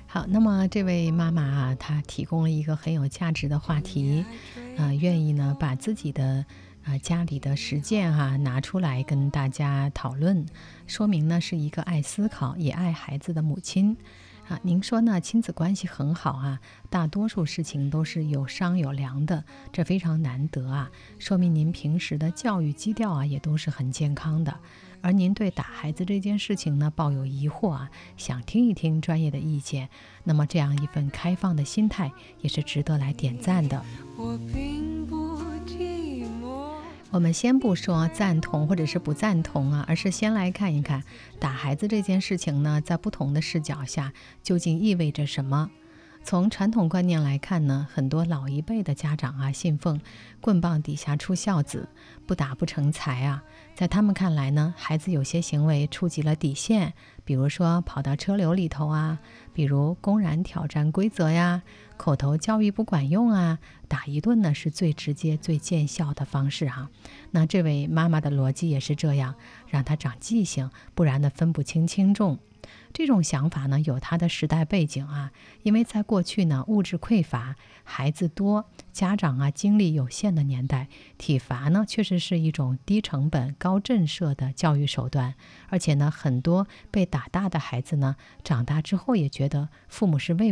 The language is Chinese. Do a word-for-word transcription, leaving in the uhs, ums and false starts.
好，那么这位妈妈啊，她提供了一个很有价值的话题，呃，愿意呢把自己的呃家里的实践哈、拿出来跟大家讨论，说明呢是一个爱思考也爱孩子的母亲。啊，您说呢？亲子关系很好啊，大多数事情都是有商有量的，这非常难得啊，说明您平时的教育基调啊也都是很健康的。而您对打孩子这件事情呢抱有疑惑啊，想听一听专业的意见，那么这样一份开放的心态也是值得来点赞的。 我并不寂寞。 我们先不说赞同或者是不赞同啊，而是先来看一看打孩子这件事情呢，在不同的视角下究竟意味着什么。从传统观念来看呢，很多老一辈的家长啊，信奉棍棒底下出孝子，不打不成才啊。在他们看来呢，孩子有些行为触及了底线，比如说跑到车流里头啊，比如公然挑战规则呀，口头教育不管用啊，打一顿呢是最直接最见效的方式哈、啊。那这位妈妈的逻辑也是这样，让他长记性，不然的分不清轻重。这种想法呢，有它的时代背景啊，因为在过去呢，物质匮乏、孩子多、家长啊精力有限的年代，体罚呢确实是一种低成本、高震慑的教育手段，而且呢，很多被打大的孩子呢，长大之后也觉得父母是为